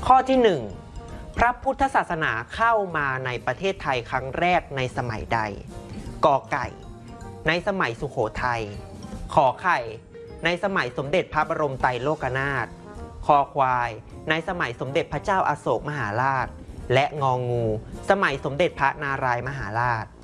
ข้อที่ 1. พระพุทธศาสนาเข้ามาในประเทศไทยครั้งแรกในสมัยใดกอไก่ในสมัยสุโขทัยขอไข่ในสมัยสมเด็จพระบรมไตรโลกนาถคอควายในสมัยสมเด็จพระเจ้าอโศกมหาราชและงองูสมัยสมเด็จพระนารายมหาราช